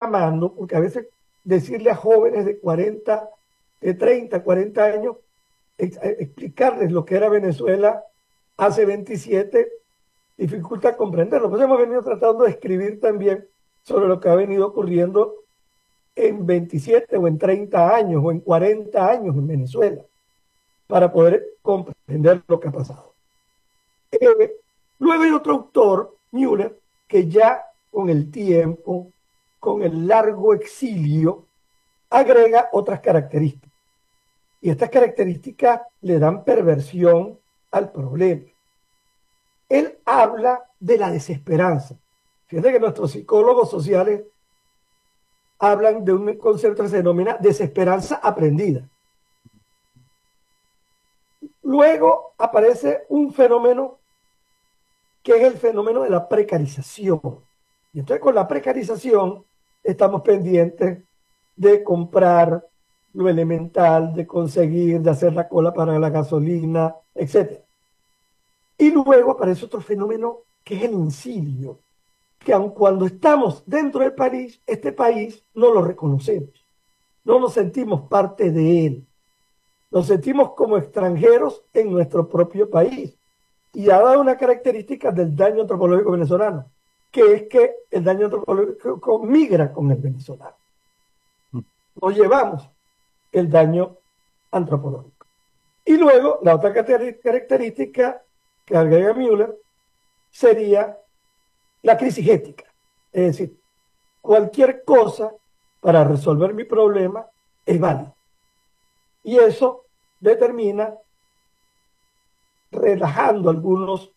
llamando, porque a veces decirle a jóvenes de 40, de 30, 40 años, explicarles lo que era Venezuela hace 27, dificulta comprenderlo. Pues hemos venido tratando de escribir también sobre lo que ha venido ocurriendo en 27 o en 30 años o en 40 años en Venezuela, para poder comprender lo que ha pasado. Luego hay otro autor, Müller, que ya con el tiempo, con el largo exilio, agrega otras características. Y estas características le dan perversión al problema. Él habla de la desesperanza. Fíjate que nuestros psicólogos sociales hablan de un concepto que se denomina desesperanza aprendida. Luego aparece un fenómeno que es el fenómeno de la precarización. Y entonces con la precarización estamos pendientes de comprar lo elemental, de conseguir, de hacer la cola para la gasolina, etc. Y luego aparece otro fenómeno que es el insidio, que aun cuando estamos dentro del país, este país no lo reconocemos, no nos sentimos parte de él, nos sentimos como extranjeros en nuestro propio país. Y ha dado una característica del daño antropológico venezolano, que es que el daño antropológico migra con el venezolano. Nos llevamos el daño antropológico. Y luego, la otra característica que agrega Müller sería la crisis ética. Es decir, cualquier cosa para resolver mi problema es válido. Y eso determina, relajando algunos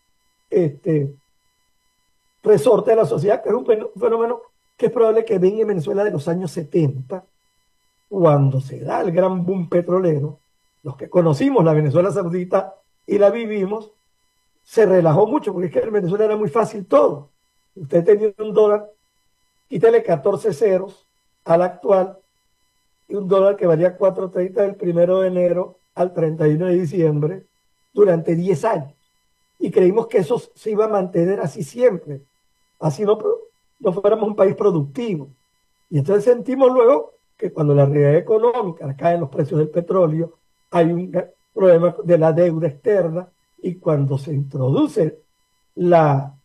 resortes de la sociedad, que es un fenómeno que es probable que venga en Venezuela de los años 70, cuando se da el gran boom petrolero. Los que conocimos la Venezuela Saudita y la vivimos, se relajó mucho, porque es que en Venezuela era muy fácil todo. Usted tenía un dólar, quítale 14 ceros al actual, y un dólar que valía 4.30 del 1 de enero al 31 de diciembre, durante 10 años. Y creímos que eso se iba a mantener así siempre. Así no fuéramos un país productivo. Y entonces sentimos luego que cuando la realidad económica caen los precios del petróleo, hay un problema de la deuda externa, y cuando se introduce la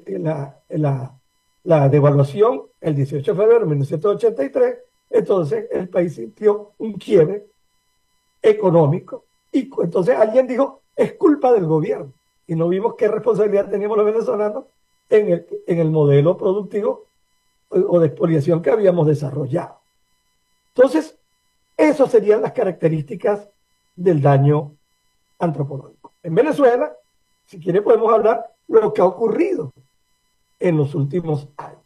devaluación el 18 de febrero de 1983, entonces el país sintió un quiebre económico, y entonces alguien dijo, es culpa del gobierno, y no vimos qué responsabilidad teníamos los venezolanos en el modelo productivo o de expoliación que habíamos desarrollado. Entonces, esas serían las características del daño antropológico. En Venezuela, si quiere, podemos hablar de lo que ha ocurrido en los últimos años.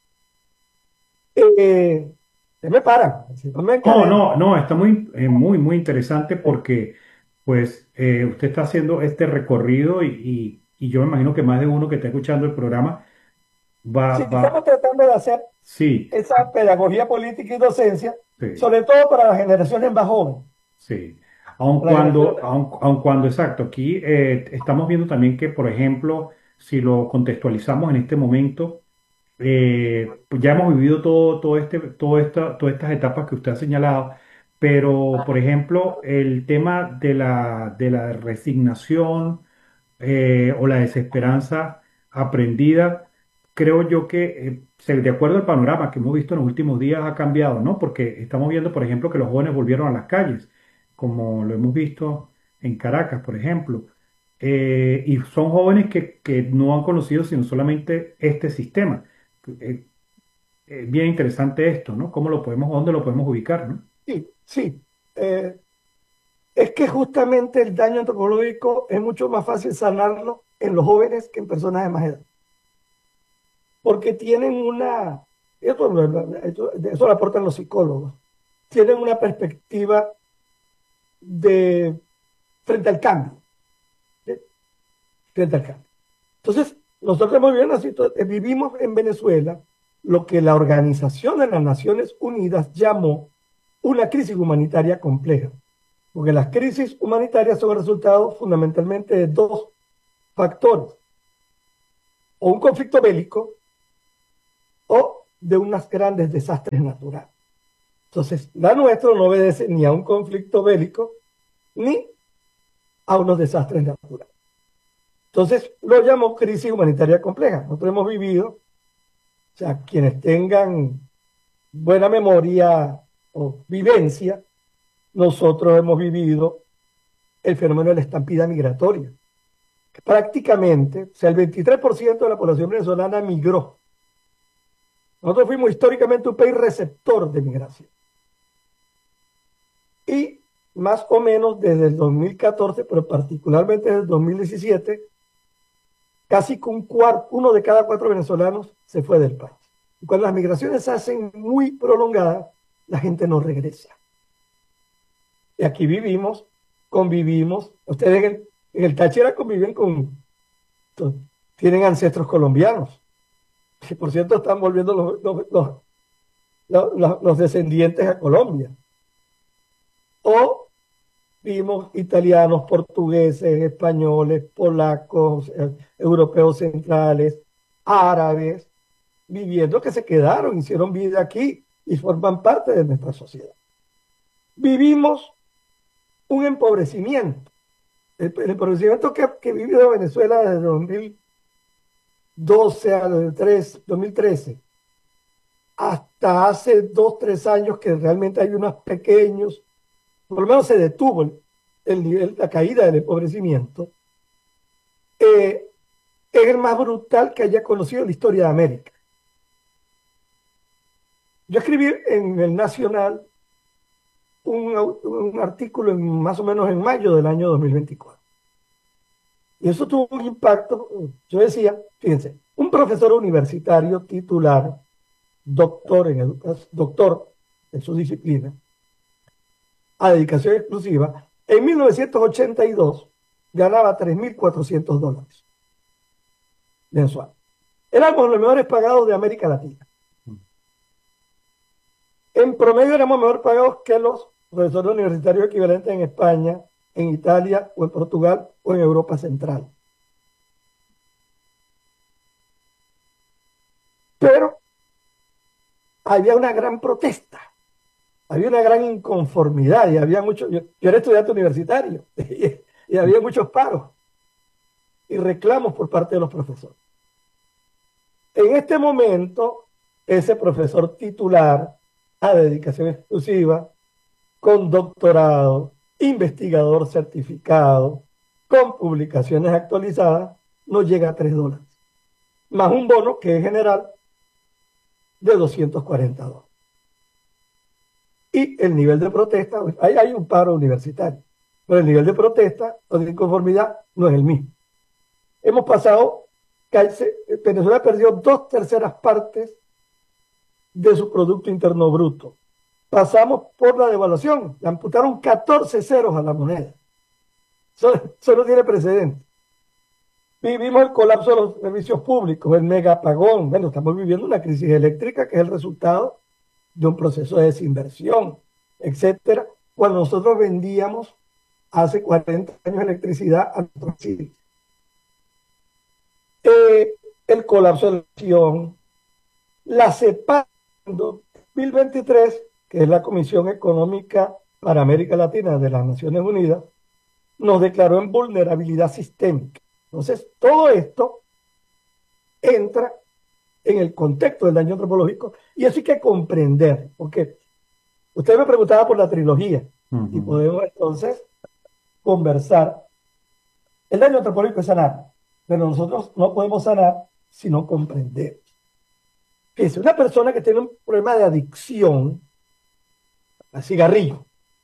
Se me paran. Si no, No, está muy interesante porque pues usted está haciendo este recorrido y yo me imagino que más de uno que está escuchando el programa sí, va, estamos tratando de hacer sí, esa pedagogía política y docencia, sí. sobre todo para las generaciones más jóvenes. Sí, aun Para las generaciones... cuando, aun cuando, exacto, aquí estamos viendo también que, por ejemplo, si lo contextualizamos en este momento, pues ya hemos vivido todas estas etapas que usted ha señalado, pero, por ejemplo, el tema de la resignación o la desesperanza aprendida, creo yo que, de acuerdo al panorama que hemos visto en los últimos días, ha cambiado, ¿no? Porque estamos viendo, por ejemplo, que los jóvenes volvieron a las calles, como lo hemos visto en Caracas, por ejemplo. Y son jóvenes que no han conocido sino solamente este sistema. Eh, Bien interesante esto, ¿no? ¿Cómo lo podemos, dónde lo podemos ubicar, ¿no? Sí, sí. Es que justamente el daño antropológico es mucho más fácil sanarlo en los jóvenes que en personas de más edad. Porque tienen eso lo aportan los psicólogos, tienen una perspectiva de frente al cambio, ¿sí? Frente al cambio. Entonces, nosotros vivimos en Venezuela lo que la Organización de las Naciones Unidas llamó una crisis humanitaria compleja, porque las crisis humanitarias son el resultado fundamentalmente de dos factores: o un conflicto bélico o de unos grandes desastres naturales. Entonces, la nuestra no obedece ni a un conflicto bélico, ni a unos desastres naturales. Entonces, lo llamo crisis humanitaria compleja. Nosotros hemos vivido, o sea, quienes tengan buena memoria o vivencia, nosotros hemos vivido el fenómeno de la estampida migratoria. Que prácticamente, o sea, el 23% de la población venezolana migró. Nosotros fuimos históricamente un país receptor de migración. Y más o menos desde el 2014, pero particularmente desde el 2017, casi que uno de cada 4 venezolanos se fue del país. Y cuando las migraciones se hacen muy prolongadas, la gente no regresa. Y aquí vivimos, convivimos. Ustedes en el Táchira conviven tienen ancestros colombianos. Que por cierto están volviendo los descendientes a Colombia. O vimos italianos, portugueses, españoles, polacos, europeos centrales, árabes, viviendo que se quedaron, hicieron vida aquí y forman parte de nuestra sociedad. Vivimos un empobrecimiento. El empobrecimiento que vivió Venezuela desde 2012 a 2013, hasta hace 2, 3 años que realmente hay unos pequeños, por lo menos se detuvo el nivel, la caída del empobrecimiento, es el más brutal que haya conocido la historia de América. Yo escribí en el Nacional un artículo más o menos en mayo del año 2024. Y eso tuvo un impacto. Yo decía, fíjense, un profesor universitario titular, doctor en su disciplina, a dedicación exclusiva, en 1982 ganaba $3.400 mensual. Éramos los mejores pagados de América Latina. En promedio éramos mejor pagados que los profesores universitarios equivalentes en España, en Italia o en Portugal o en Europa Central. Pero había una gran protesta, había una gran inconformidad y había muchos, yo era estudiante universitario y había muchos paros y reclamos por parte de los profesores. En este momento, ese profesor titular a dedicación exclusiva, con doctorado, investigador certificado, con publicaciones actualizadas, no llega a $3, más un bono que es general de $240. Y el nivel de protesta, ahí hay un paro universitario, pero el nivel de protesta o de inconformidad no es el mismo. Hemos pasado, Venezuela perdió 2/3 partes de su Producto Interno Bruto. Pasamos por la devaluación, le amputaron 14 ceros a la moneda. Eso no tiene precedente. Vivimos el colapso de los servicios públicos, el mega apagón. Bueno, estamos viviendo una crisis eléctrica que es el resultado de un proceso de desinversión, etcétera. Cuando nosotros vendíamos hace 40 años electricidad a nuestros vecinos. El colapso de la nación, la CEPAL 2023, que es la Comisión Económica para América Latina de las Naciones Unidas, nos declaró en vulnerabilidad sistémica. Entonces, todo esto entra en el contexto del daño antropológico y eso hay que comprender, porque usted me preguntaba por la trilogía y podemos entonces conversar. El daño antropológico es sanar, pero nosotros no podemos sanar si no comprendemos. Fíjense, una persona que tiene un problema de adicción al cigarrillo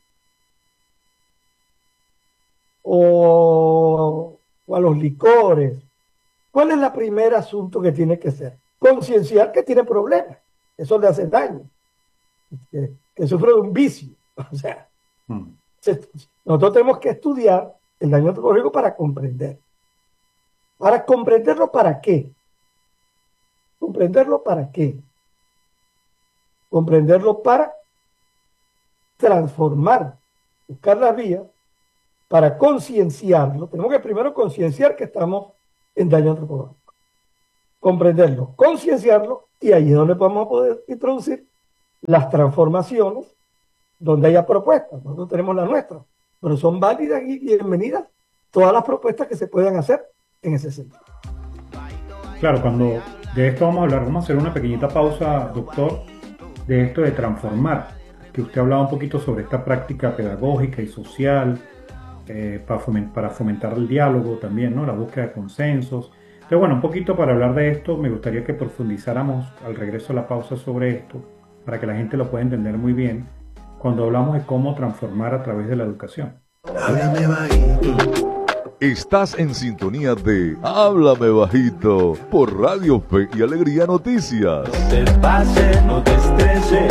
o a los licores, ¿cuál es el primer asunto que tiene que hacer? Concienciar que tiene problemas, eso le hace daño, que sufre de un vicio. O sea, nosotros tenemos que estudiar el daño antropológico para comprender. Para comprenderlo, ¿para qué? Comprenderlo para qué. Comprenderlo para transformar, buscar las vías para concienciarlo. Tenemos que primero concienciar que estamos en daño antropológico. comprenderlo, concienciarlo, y ahí es donde vamos a poder introducir las transformaciones donde haya propuestas. Nosotros tenemos las nuestras, pero son válidas y bienvenidas todas las propuestas que se puedan hacer en ese sentido. Claro, cuando de esto vamos a hablar, vamos a hacer una pequeñita pausa, doctor, de esto de transformar, que usted hablaba un poquito sobre esta práctica pedagógica y social, para fomentar el diálogo también, ¿no? La búsqueda de consensos. Entonces, bueno, un poquito para hablar de esto, me gustaría que profundizáramos al regreso a la pausa sobre esto, para que la gente lo pueda entender muy bien, cuando hablamos de cómo transformar a través de la educación. Háblame bajito. Estás en sintonía de Háblame Bajito por Radio Fe y Alegría Noticias. No te pases, no te estreses.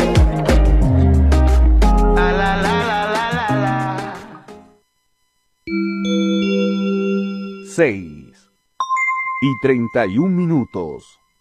La, la, la, la, la, la. 6:31.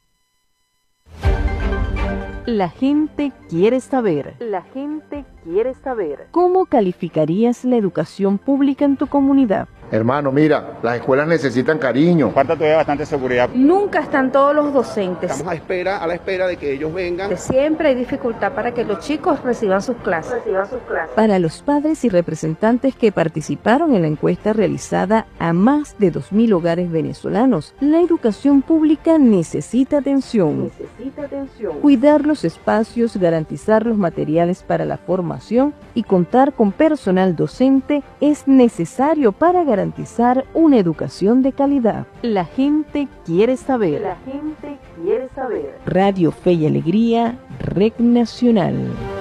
La gente quiere saber. La gente quiere saber. ¿Cómo calificarías la educación pública en tu comunidad? Hermano, mira, las escuelas necesitan cariño. Falta todavía bastante seguridad. Nunca están todos los docentes. Estamos a la espera de que ellos vengan. Siempre hay dificultad para que los chicos reciban sus clases. Para los padres y representantes que participaron en la encuesta realizada a más de 2.000 hogares venezolanos, la educación pública necesita atención. Cuidar los espacios, garantizar los materiales para la formación y contar con personal docente es necesario para garantizar una educación de calidad. La gente quiere saber. La gente quiere saber. Radio Fe y Alegría, Red Nacional.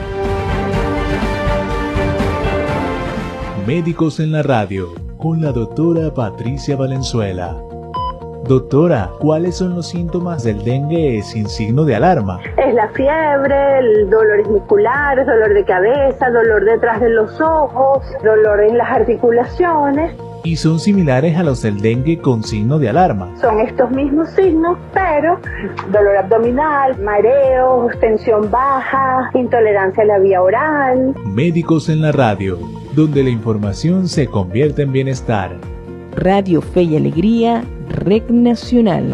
Médicos en la radio, con la doctora Patricia Valenzuela. Doctora, ¿cuáles son los síntomas del dengue sin signo de alarma? Es la fiebre, el dolores musculares, dolor de cabeza, dolor detrás de los ojos, dolor en las articulaciones. ¿Y son similares a los del dengue con signo de alarma? Son estos mismos signos, pero dolor abdominal, mareos, tensión baja, intolerancia a la vía oral. Médicos en la radio, donde la información se convierte en bienestar. Radio Fe y Alegría, Red Nacional.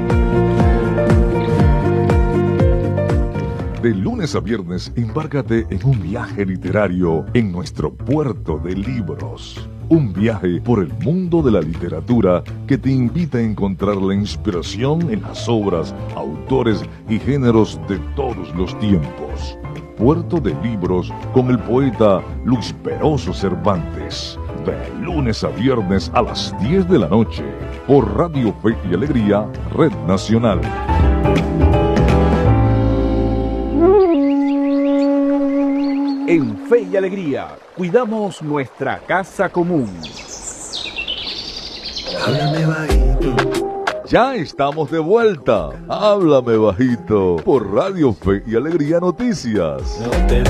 De lunes a viernes, embárcate en un viaje literario en nuestro puerto de libros. Un viaje por el mundo de la literatura que te invita a encontrar la inspiración en las obras, autores y géneros de todos los tiempos. Puerto de Libros con el poeta Luis Peroso Cervantes. De lunes a viernes a las 10 de la noche por Radio Fe y Alegría, Red Nacional. En Fe y Alegría, cuidamos nuestra casa común. Háblame bajito. Ya estamos de vuelta. Háblame bajito por Radio Fe y Alegría Noticias. No te